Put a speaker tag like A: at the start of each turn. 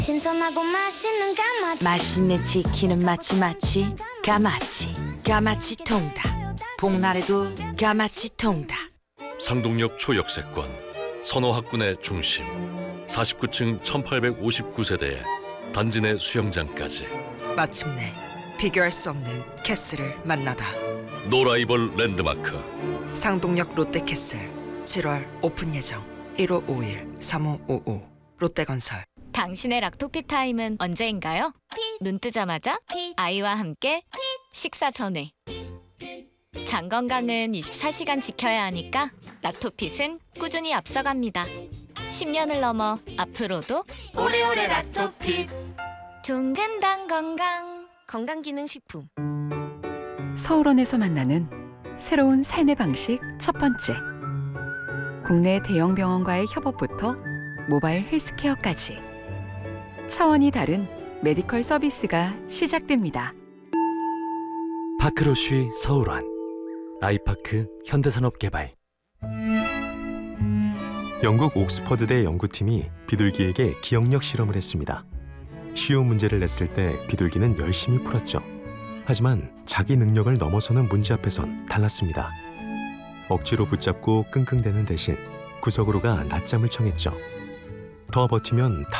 A: 신선하고 맛있는 까마치.
B: 맛있는 치킨은 마치 까마치 통닭. 복날에도 까마치 통닭.
C: 상동역 초역세권, 선호학군의 중심, 49층 1859세대에 단지 내 수영장까지.
D: 마침내 비교할 수 없는 캐슬을 만나다.
C: 노라이벌 랜드마크.
D: 상동역 롯데캐슬 7월 오픈 예정. 1551-3555 롯데건설.
E: 당신의 락토피 타임은 언제인가요? 눈 뜨자마자 아이와 함께 식사 전에. 장 건강은 24시간 지켜야 하니까 락토핏은 꾸준히 앞서갑니다. 10년을 넘어 앞으로도
A: 오래오래 락토핏.
E: 종근당 건강.
A: 건강기능식품.
F: 서울원에서 만나는 새로운 삶의 방식 첫 번째. 국내 대형 병원과의 협업부터 모바일 헬스케어까지 차원이 다른 메디컬 서비스가 시작됩니다.
G: 파크로쉬 서울원, 아이파크 현대산업개발.
H: 영국 옥스퍼드대 연구팀이 비둘기에게 기억력 실험을 했습니다. 쉬운 문제를 냈을 때 비둘기는 열심히 풀었죠. 하지만 자기 능력을 넘어서는 문제 앞에선 달랐습니다. 억지로 붙잡고 끙끙대는 대신 구석으로 가 낮잠을 청했죠. 더 버티면